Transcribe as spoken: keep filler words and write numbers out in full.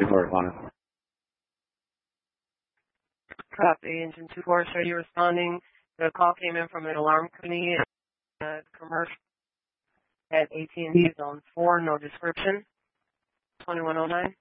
Copy, engine two four, are you responding? The call came in from an alarm company, uh, commercial at A T and T zone four, no description, twenty-one oh nine.